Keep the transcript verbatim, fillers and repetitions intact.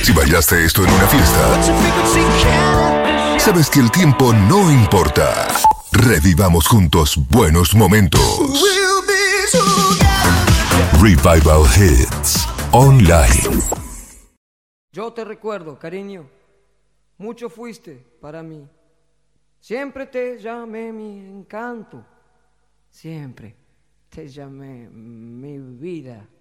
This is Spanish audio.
Si bailaste esto en una fiesta, sabes que el tiempo no importa. Revivamos juntos buenos momentos. Revival Hits Online. Yo te recuerdo, cariño, mucho fuiste para mí. Siempre te llamé mi encanto, siempre te llamé mi vida.